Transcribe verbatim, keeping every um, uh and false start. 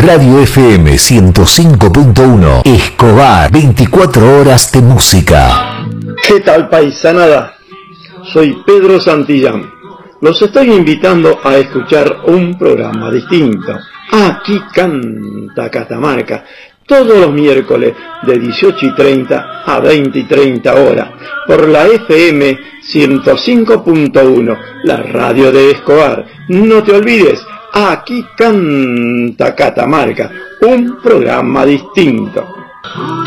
Radio F M ciento cinco punto uno. Escobar, veinticuatro horas de música. ¿Qué tal, paisanada? Soy Pedro Santillán. Los estoy invitando a escuchar un programa distinto. Aquí canta Catamarca. Todos los miércoles de dieciocho y treinta a veinte y treinta horas. Por la F M ciento cinco punto uno. La radio de Escobar. No te olvides. Aquí canta Catamarca, un programa distinto.